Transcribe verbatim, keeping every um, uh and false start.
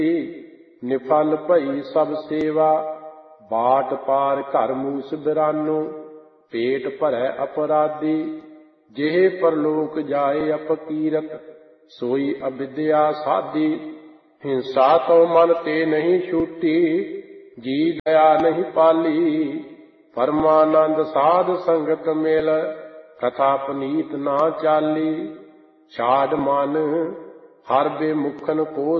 ਨਿਫਲ ਭਈ ਸਭ ਸੇਵਾ। ਬਾਟ ਪਾਰ ਘਰ ਮੂਸ ਬਿਰਾਨੋ, ਪੇਟ ਭਰੈ ਅਪਰਾਧੀ। ਜਿਹੇ ਪਰਲੋਕ ਜਾਏ ਅਪਕੀਰਤ, ਸੋਈ ਅਵਿਦਿਆ ਸਾਧੀ। ਹਿੰਸਾ ਤੋ ਮਨ ਤੇ ਨਹੀਂ ਛੂਟੀ, ਜੀ ਦਇਆ ਨਹੀਂ ਪਾਲੀ। ਪਰਮਾਨੰਦ ਸਾਧ ਸੰਗਤ ਮਿਲ, ਕਥਾ ਪਨੀਤ ਨਾ ਚਾਲੀ। ਛਾੜ ਮਨ ਹਰ ਬੇਮੁਖਨ ਕੋ